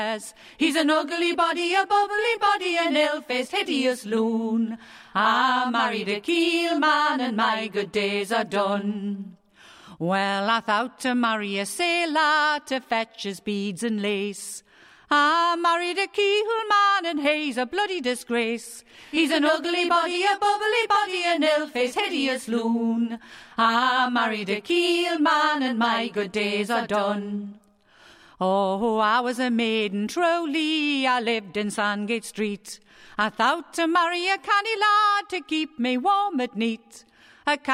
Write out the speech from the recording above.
He's an ugly body, a bubbly body, an ill-faced, hideous loon. I married a keelman and my good days are done. Well, I thought to marry a sailor to fetch his beads and lace. I married a keelman and he's a bloody disgrace. He's an ugly body, a bubbly body, an ill-faced, hideous loon. I married a keelman and my good days are done. Oh, I was a maiden truly, I lived in Sandgate Street. I thought to marry a canny lad to keep me warm at night. A